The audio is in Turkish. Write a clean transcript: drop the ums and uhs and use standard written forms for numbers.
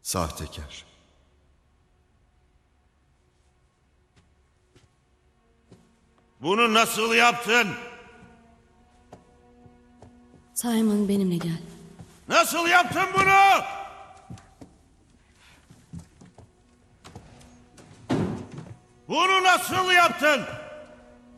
Sahtekar. Bunu nasıl yaptın? Simon, benimle gel. Nasıl yaptın bunu? Bunu nasıl yaptın?